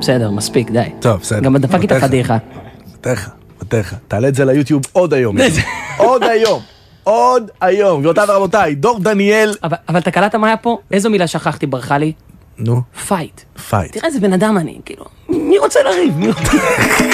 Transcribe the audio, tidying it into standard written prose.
בסדר, מספיק, די. טוב, בסדר. גם דפקתי את החתיכה. מתך. תעלה את זה ליוטיוב עוד היום. עוד היום. גבירותיי ורבותיי, דור דניאל. אבל אתה קלטת מה היה פה? איזו מילה שכחתי, ברכה לי? נו. פייט. פייט. תראה איזה בן אדם אני, כאילו. מי רוצה לריב?